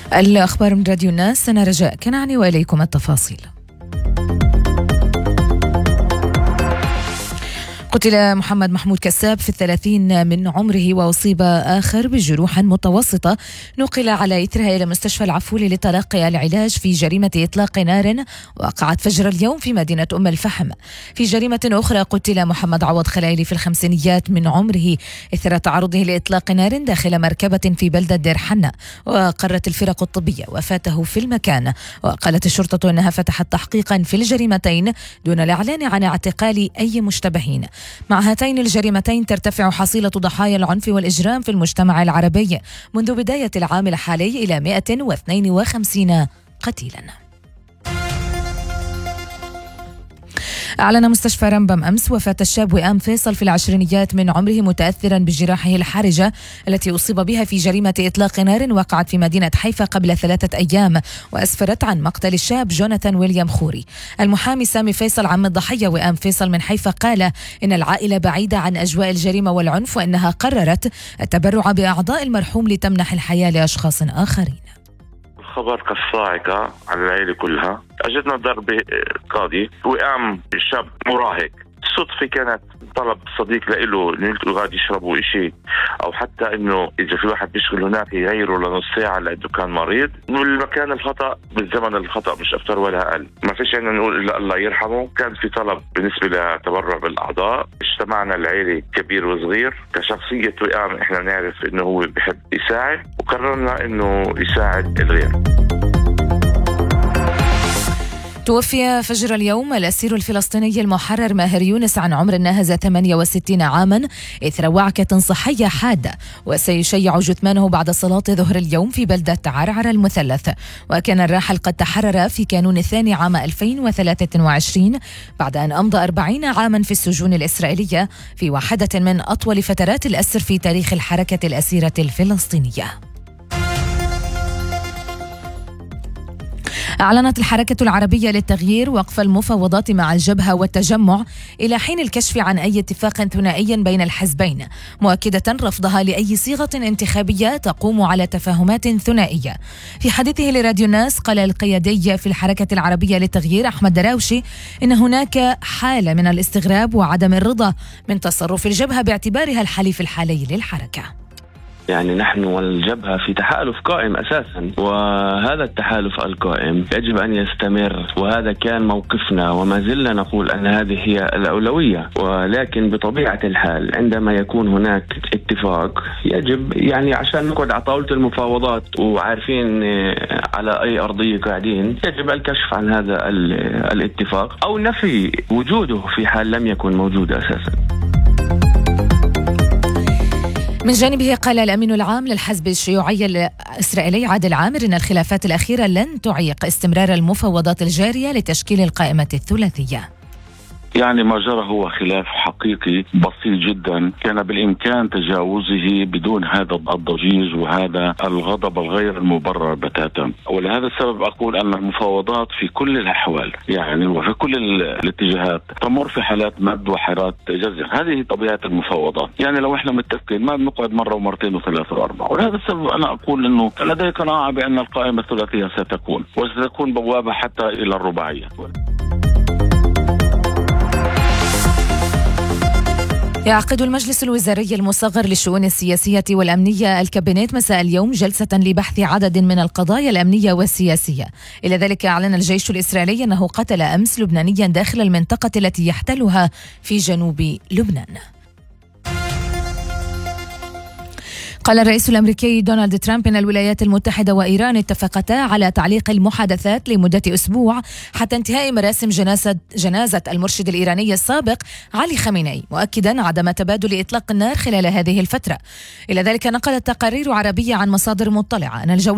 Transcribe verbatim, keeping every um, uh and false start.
الأخبار من راديو الناس، أنا رجاء كنعاني وإليكم التفاصيل. قتل محمد محمود كساب في الثلاثين من عمره وأصيب آخر بجروح متوسطة نقل على إثرها إلى مستشفى العفولي لتلقي العلاج في جريمة إطلاق نار وقعت فجر اليوم في مدينة أم الفحم. في جريمة أخرى قتل محمد عوض خلايلي في الخمسينيات من عمره إثر تعرضه لإطلاق نار داخل مركبة في بلدة دير حنة، وقرت الفرق الطبية وفاته في المكان. وقالت الشرطة أنها فتحت تحقيقا في الجريمتين دون الإعلان عن اعتقال أي مشتبهين. مع هاتين الجريمتين ترتفع حصيلة ضحايا العنف والإجرام في المجتمع العربي منذ بداية العام الحالي إلى مئة واثنين وخمسين قتيلا. أعلن مستشفى رمبم أمس وفاة الشاب وئام فيصل في العشرينيات من عمره متأثرا بجراحه الحرجة التي أصيب بها في جريمة إطلاق نار وقعت في مدينة حيفا قبل ثلاثة أيام وأسفرت عن مقتل الشاب جوناثان ويليام خوري. المحامي سامي فيصل عم الضحية وئام فيصل من حيفا قال إن العائلة بعيدة عن أجواء الجريمة والعنف وإنها قررت التبرع بأعضاء المرحوم لتمنح الحياة لأشخاص آخرين. خبر كالصاعقة على العائلة كلها. أجدنا ضرب قاضي وقام شاب مراهق، صدفة كانت طلب صديق له انه غادي يشربوا شيء او حتى انه اذا في واحد بيشغل هناك يغيره لنص ساعه لانه كان مريض. والمكان الخطا بالزمن الخطا مش اكثر ولا اقل. ما فيش عندنا نقول الا الله يرحمه. كان في طلب بالنسبه لتبرع بالاعضاء، اجتمعنا العائله كبير وصغير. كشخصيه وئام احنا نعرف انه هو بيحب يساعد وقررنا انه يساعد الغير. توفي فجر اليوم الأسير الفلسطيني المحرر ماهر يونس عن عمر ناهز ثمانية وستين عاما إثر وعكة صحية حادة، وسيشيع جثمانه بعد صلاة ظهر اليوم في بلدة عرعر المثلث. وكان الراحل قد تحرر في كانون الثاني عام ألفين وثلاثة وعشرين بعد أن أمضى أربعين عاما في السجون الإسرائيلية في واحدة من أطول فترات الأسر في تاريخ الحركة الأسيرة الفلسطينية. أعلنت الحركة العربية للتغيير وقف المفاوضات مع الجبهة والتجمع إلى حين الكشف عن أي اتفاق ثنائي بين الحزبين، مؤكدة رفضها لأي صيغة انتخابية تقوم على تفاهمات ثنائية. في حديثه لراديو الناس قال القيادي في الحركة العربية للتغيير أحمد دراوشي إن هناك حالة من الاستغراب وعدم الرضا من تصرف الجبهة باعتبارها الحليف الحالي للحركة. يعني نحن والجبهة في تحالف قائم أساسا، وهذا التحالف القائم يجب أن يستمر، وهذا كان موقفنا وما زلنا نقول أن هذه هي الأولوية. ولكن بطبيعة الحال عندما يكون هناك اتفاق يجب يعني عشان نقعد على طاولة المفاوضات وعارفين على أي أرضية قاعدين يجب الكشف عن هذا الاتفاق أو نفي وجوده في حال لم يكن موجود أساسا. من جانبه قال الأمين العام للحزب الشيوعي الإسرائيلي عادل عامر إن الخلافات الأخيرة لن تعيق استمرار المفاوضات الجارية لتشكيل القائمة الثلاثية. يعني ما جرى هو خلاف حقيقي بسيط جدا، كان بالإمكان تجاوزه بدون هذا الضجيج وهذا الغضب الغير المبرر بتاتا. ولهذا السبب أقول أن المفاوضات في كل الأحوال يعني وفي كل الاتجاهات تمر في حالات مد وحالات جزر. هذه طبيعة المفاوضات. يعني لو احنا متفقين ما بنقعد مرة ومرتين وثلاثة وأربعة. ولهذا السبب أنا أقول أنه لدي قناعة بأن القائمة الثلاثية ستكون وستكون بوابة حتى إلى الرباعية. يعقد المجلس الوزاري المصغر للشؤون السياسية والأمنية الكابينت مساء اليوم جلسة لبحث عدد من القضايا الأمنية والسياسية. إلى ذلك أعلن الجيش الإسرائيلي أنه قتل أمس لبنانيا داخل المنطقة التي يحتلها في جنوب لبنان. قال الرئيس الأمريكي دونالد ترامب إن الولايات المتحدة وإيران اتفقتا على تعليق المحادثات لمدة أسبوع حتى انتهاء مراسم جنازة, جنازة المرشد الإيراني السابق علي خامنئي، مؤكدا عدم تبادل إطلاق النار خلال هذه الفترة. إلى ذلك نقلت تقارير عربية عن مصادر مطلعة أن الجولة